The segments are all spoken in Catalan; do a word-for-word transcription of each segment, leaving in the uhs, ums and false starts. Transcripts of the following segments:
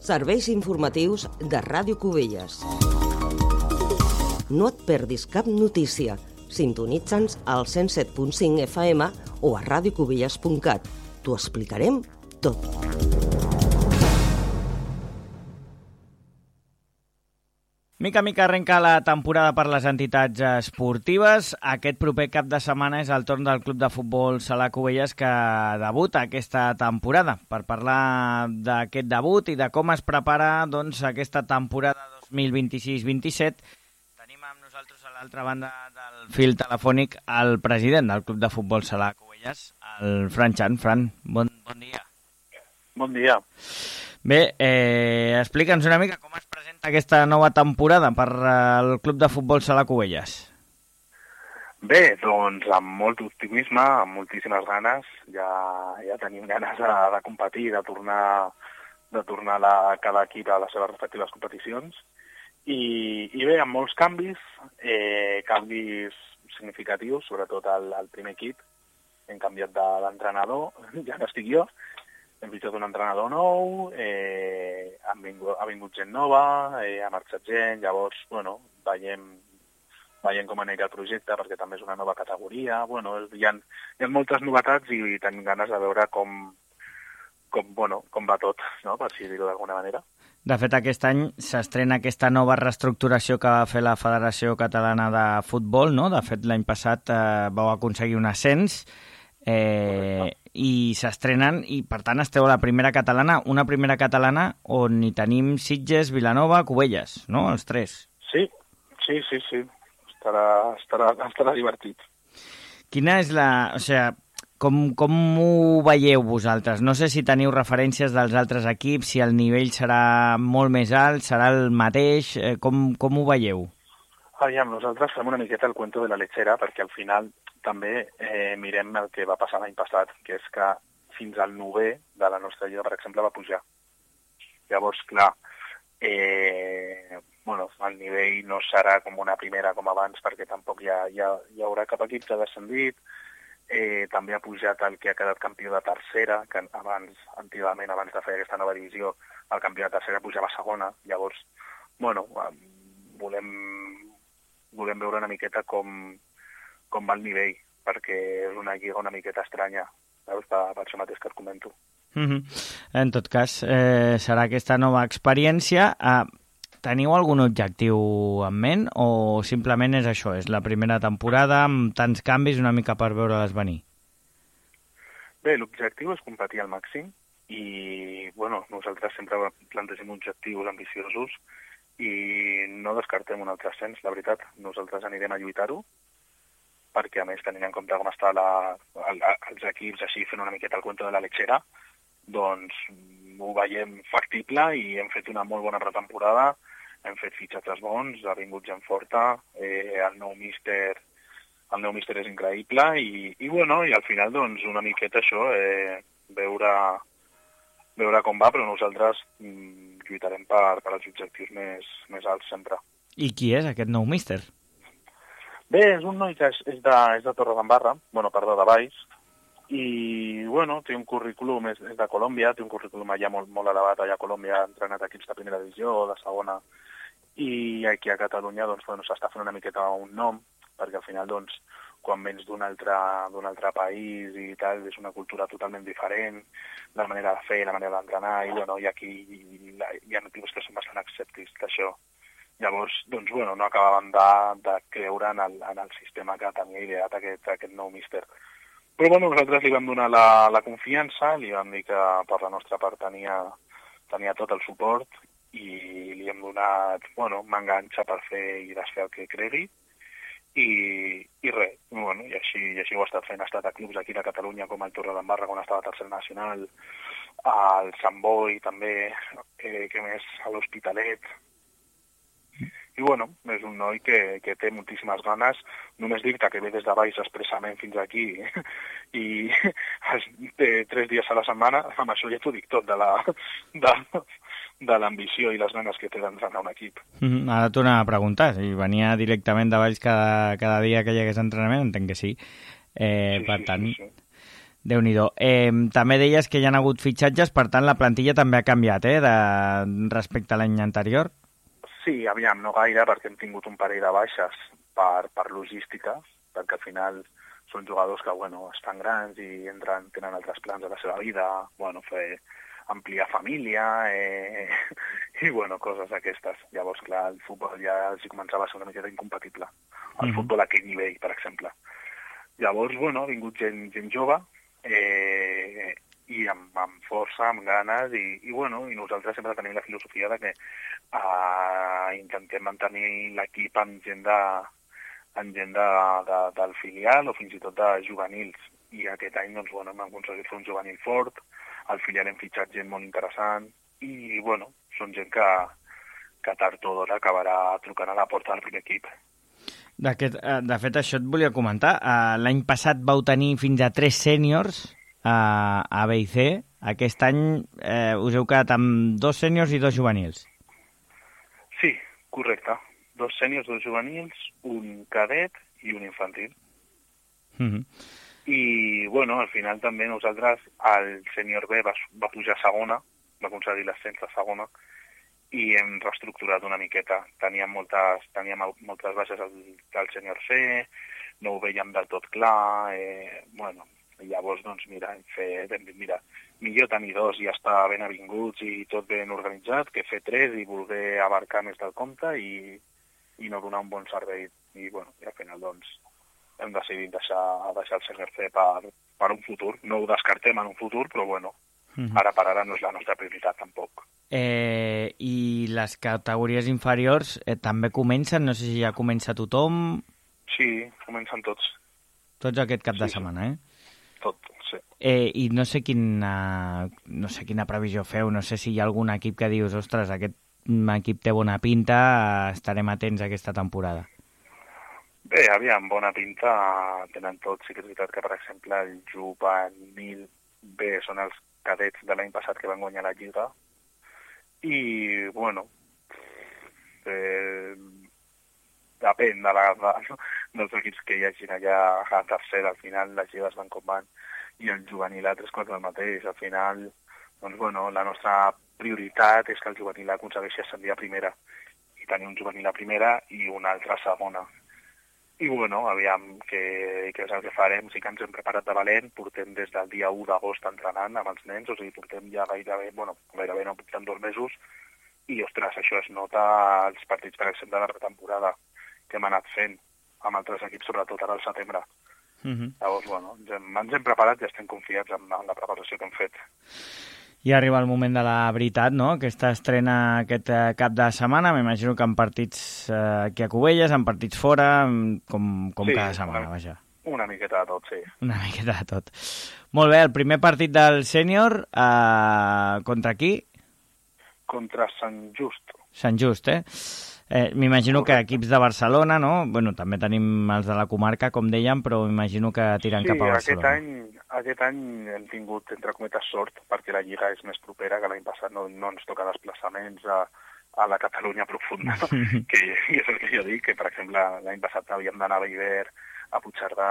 Serveis informatius de Ràdio Cubelles. No et perdis cap notícia. Sintonitza'ns al cent set punt cinc F M o a radiocubelles punt cat. T'ho explicarem tot. Mica a mica arrenca la temporada per les entitats esportives. Aquest proper cap de setmana és el torn del Club de Futbol Sala Cubelles que debuta aquesta temporada. Per parlar d'aquest debut i de com es prepara doncs, aquesta temporada dos mil vint-i-sis vint-i-set, tenim amb nosaltres a l'altra banda del fil telefònic el president del Club de Futbol Sala Cubelles, el Fran Chan. Fran, bon, bon dia. Bon dia. Bé, eh, explica'ns una mica com es presenta aquesta nova temporada per al Club de Futbol Sala Cubelles. Bé, doncs amb molt optimisme, amb moltíssimes ganes. Ja, ja tenim ganes de, de competir, de tornar, de tornar la, cada equip a les seves respectives competicions. I, i bé, amb molts canvis, eh, canvis significatius, sobretot al, al primer equip. Hem canviat de l'entrenador, ja no estic jo. Hem fitxat un entrenador nou, eh, ha, vingut, ha vingut gent nova, eh, ha marxat gent, llavors, bueno, veiem, veiem com anirà el projecte, perquè també és una nova categoria, bueno, hi ha, hi ha moltes novetats i, i tenim ganes de veure com, com, bueno, com va tot, no?, per si dir-ho d'alguna manera. De fet, aquest any s'estrena aquesta nova reestructuració que va fer la Federació Catalana de Futbol, no? De fet, l'any passat eh, vau aconseguir un ascens, eh, i s'estrenen, i per tant esteu a la primera catalana, una primera catalana on hi tenim Sitges, Vilanova, Cubelles, no?, els tres. Sí, sí, sí, sí. Estarà, estarà, estarà divertit. Quina és la... O sigui, com, com ho veieu vosaltres? No sé si teniu referències dels altres equips, si el nivell serà molt més alt, serà el mateix, eh, com, com ho veieu? Aviam, nosaltres fem una miqueta el cuento de la lechera, perquè al final també eh, mirem el que va passar l'any passat, que és que fins al novè de la nostra lliga, per exemple, va pujar. Llavors, clar, eh, bueno, el nivell no serà com una primera com abans, perquè tampoc hi, ha, hi, ha, hi haurà cap equip que ha descendit. Eh, també ha pujat el que ha quedat campió de tercera, que abans, antigament, abans de fer aquesta nova divisió, el campió de tercera pujava a segona. Llavors, bueno, volem, volem veure una miqueta com, com va el nivell, perquè és una lliga una miqueta estranya, veus, per, per això mateix que et comento. Mm-hmm. En tot cas, eh, serà aquesta nova experiència. Eh, teniu algun objectiu en ment o simplement és això, és la primera temporada amb tants canvis una mica per veure-les venir? Bé, l'objectiu és competir al màxim i, bueno, nosaltres sempre plantegem objectius ambiciosos i no descartem un altre ascens, la veritat. Nosaltres anirem a lluitar-ho, perquè a més tenint en compte com està la, el, els equips així fent una miqueta el cuento de la lechera, doncs ho veiem factible i hem fet una molt bona pretemporada, hem fet fitxatges bons, ha vingut gent forta, eh, el nou míster el nou míster és increïble i, i bueno, i al final doncs una miqueta això, eh, veure, veure com va, però nosaltres mm, lluitarem per, per als objectius més, més alts sempre. I qui és aquest nou míster? Bé, és un noi que és, és de, és de Torredembarra, bueno, perdó, de Valls, i, bueno, té un currículum, és, és de Colòmbia, té un currículum allà molt, molt elevat, allà a Colòmbia ha entrenat equips de primera divisió o de segona, i aquí a Catalunya, doncs, bueno, s'està fent una miqueta un nom, perquè al final, doncs, quan vens d'un altre, d'un altre país i tal, és una cultura totalment diferent, la manera de fer, la manera d'entrenar, i, bueno, i aquí hi, hi ha motius que són bastant escèptics d'això. Llavors, doncs, bueno, no acabàvem de, de creure en el, en el sistema que tenia ideat aquest, aquest nou míster. Però, bueno, nosaltres li vam donar la, la confiança, li vam dir que per la nostra part tenia, tenia tot el suport i li hem donat, bueno, m'enganxa per fer i desfer el que cregui i, i res, bueno, i així, i així ho ha estat fent. Ha estat a clubs aquí a Catalunya com el Torredembarra quan estava a tercera nacional, al Sant Boi també, eh, que més a l'Hospitalet. I bueno, és un noi que, que té moltíssimes ganes, només dir-te que ve des de baix expressament fins aquí i té tres dies a la setmana, amb això ja t'ho dic tot de la de, de l'ambició i les ganes que té d'entrenar un equip. Mm-hmm. Ara t'ho anava a preguntar, si venia directament de Valls cada, cada dia que hi hagués entrenament, entenc que sí. Eh, sí per sí, tant, sí, sí. Déu-n'hi-do. Eh, també deies que hi ha hagut fitxatges, per tant la plantilla també ha canviat, eh, de... respecte a l'any anterior? Sí, aviam, no gaire, perquè hem tingut un parell de baixes per, per logística, perquè al final són jugadors que, bueno, estan grans i entren, tenen altres plans de la seva vida, bueno, fer ampliar família, eh, i, bueno, coses aquestes. Llavors, clar, el futbol ja els començava a ser una miqueta incompatible. El mm-hmm. futbol a aquell nivell, per exemple. Llavors, bueno, ha vingut gent, gent jove, eh, i amb, amb força, amb ganes, i, i, bueno, i nosaltres sempre tenim la filosofia de que eh, intentem mantenir l'equip amb gent, de, amb gent de, de, del filial o fins i tot de juvenils. I aquest any, doncs, bueno, hem aconseguit fer un juvenil fort, al filial hem fitxat gent molt interessant, i, bueno, són gent que, que tard o d'hora acabarà trucant a la porta del primer equip. De, aquest, de fet, això et volia comentar. L'any passat vau tenir fins a tres sèniors a, a B i C. Aquest any eh, us heu quedat amb dos sèniors i dos juvenils. Sí, correcte. Dos sèniors, dos juvenils, un cadet i un infantil. Mm-hmm. I, bueno, al final també nosaltres, el sènior B va, va pujar a segona, va aconseguir l'ascens a segona, i hem reestructurat una miqueta. Teníem moltes, teníem moltes baixes al, al sènior C, no ho veiem del tot clar, eh, bueno, llavors, doncs, mira, hem fet, hem dit, mira, millor tenir dos i estar ben avinguts i tot ben organitzat, que fer tres i voler abarcar més del compte i, i no donar un bon servei. I, bueno, i al final, doncs, hem decidit deixar, deixar el sènior C per, per un futur. No ho descartem en un futur, però, bueno, mm-hmm. ara per ara no és la nostra prioritat, tampoc. Eh, I les categories inferiors eh, també comencen? No sé si ja comença tothom. Sí, comencen tots. Tots aquest cap sí, de setmana, eh? Tot, sí. Eh, I no sé, quina, no sé quina previsió feu, no sé si hi ha algun equip que dius, ostres, aquest equip té bona pinta, estarem atents a aquesta temporada. Bé, aviam, bona pinta tenen tots. Sí que és veritat que, per exemple, el juvenil B són els cadets de l'any passat que van guanyar la Lliga. I, bueno, eh, depèn de la, de, dels equips que hi hagin allà a tercera. Al final les lligues van com van i el juvenil a tres quarts del mateix. Al final, doncs, bueno, la nostra prioritat és que el juvenil aconsegueixi ascendir a primera i tenir un juvenil a primera i un altre a segona. I, bueno, aviam què, què és el que farem. Sí que ens hem preparat de valent, portem des del dia u d'agost entrenant amb els nens, o sigui, portem ja gairebé, bueno, gairebé no portem dos mesos, i, ostres, això es nota als partits, per exemple, de la pretemporada que hem anat fent amb altres equips, sobretot ara al setembre. Mm-hmm. Llavors, bueno, ens hem, ens hem preparat i estem confiats en la, en la preparació que hem fet. I arriba el moment de la veritat, no? Aquesta estrena aquest cap de setmana, m'imagino que en partits eh, aquí a Cubelles, en partits fora, com, com sí, cada setmana, una, vaja. Una miqueta de tot, sí. Una miqueta de tot. Molt bé, el primer partit del sènior, eh, contra qui? Contra Sant Just. Sant Just, eh? eh m'imagino que equips de Barcelona, no? Bueno, també tenim els de la comarca, com dèiem, però m'imagino que tiren sí, cap a Barcelona. Aquest any, aquest any hem tingut, entre cometes, sort, perquè la Lliga és més propera, que l'any passat no, no ens toca desplaçaments a, a la Catalunya profunda, que, que és el que jo dic, que, per exemple, l'any passat havíem d'anar a Iber, a Puigcerdà,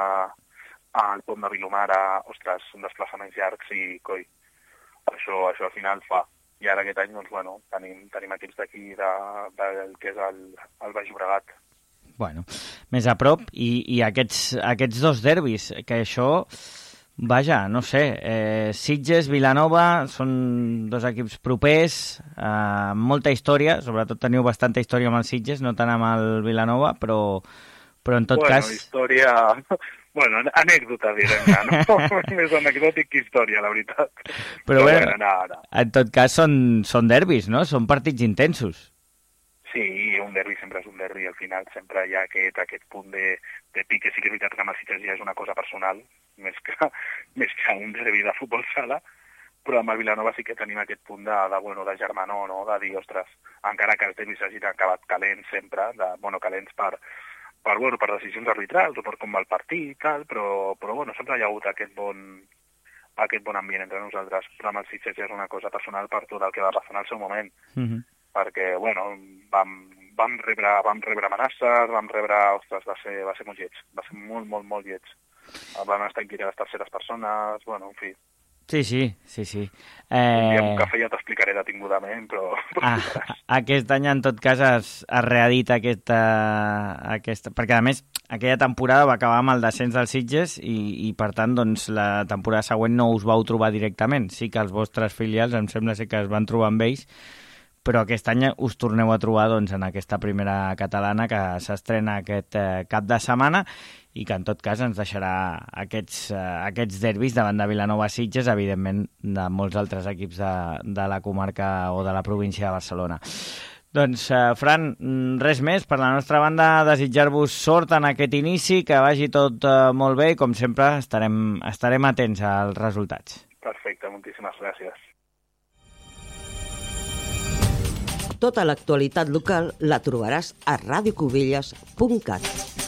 al Pont de Vilomara, ostres, són desplaçaments llargs i, coi, això, això al final fa. I ara aquest any, doncs, bueno, tenim, tenim equips d'aquí, de, de, del que és el, el Baix Llobregat. Bueno, més a prop, i, i aquests, aquests dos derbis, que això, vaja, no sé, eh, Sitges, Vilanova, són dos equips propers, eh, molta història, sobretot teniu bastanta història amb el Sitges, no tant amb el Vilanova, però, però en tot bueno, cas... Bueno, història... Bueno, anècdota, diguem-ne, no? Més anecdòtic que història, la veritat. Però, Però bueno, bueno no, no. en tot cas són, són derbis, no? Són partits intensos. Sí, un derbi sempre és un derbi. Al final sempre hi ha aquest, aquest punt de, de pique. Sí que és veritat que amb el Sitges ja és una cosa personal, més que, més que un derbi de futbol sala, però amb el Vilanova sí que tenim aquest punt de, de, bueno, de germanor, no? De dir, ostres, encara que els derbis hagin acabat calents sempre, de, bueno, calents per... per, bueno, per decisions arbitrals o per com va el partit i tal, però, però bueno, sempre hi ha hagut aquest bon, aquest bon ambient entre nosaltres, però amb el Sitges és una cosa personal per tot el que va passar en el seu moment, mm-hmm. perquè, bueno, vam, vam, rebre, vam rebre amenaces, vam rebre, ostres, va ser, va ser molt lleig, va ser molt, molt, molt lleig. van estar aquí les terceres persones, bueno, en fi. Sí, sí, sí, sí. Eh... Un cafè ja t'explicaré detingudament, però... Ah, aquest any, en tot cas, es, es reedita aquesta, aquesta... Perquè, a més, aquella temporada va acabar amb el descens dels Sitges i, i per tant, doncs, la temporada següent no us vau trobar directament. Sí que els vostres filials, em sembla ser que es van trobar amb ells, però aquest any us torneu a trobar doncs, en aquesta primera catalana que s'estrena aquest eh, cap de setmana i que en tot cas ens deixarà aquests, eh, aquests derbis davant de Vilanova Sitges, evidentment de molts altres equips de, de la comarca o de la província de Barcelona. Doncs, eh, Fran, res més. Per la nostra banda, desitjar-vos sort en aquest inici, que vagi tot eh, molt bé i, com sempre, estarem, estarem atents als resultats. Perfecte, moltíssimes gràcies. Tota l'actualitat local la trobaràs a radiocubelles punt cat.